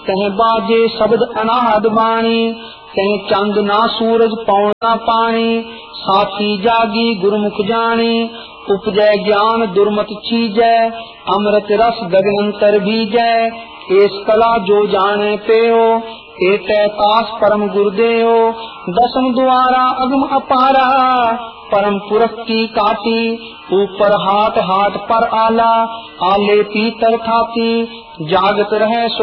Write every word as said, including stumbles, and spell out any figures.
कहीं बाजे शब्द अनाहद वाणी, कहीं चंद ना सूरज पौन ना पानी, साथी जागी गुरुमुख जानी, उपजय ज्ञान दुर्मत चीजै, अमृत रस गगनंतर बीजै, एस कला जो जाने पेयो, एक तास परम गुरुदेव, दसम द्वारा अगम अपारा, परम पुरख की काटी, ऊपर हाथ हाथ पर आला, आले पीतर थाती, जागत रहे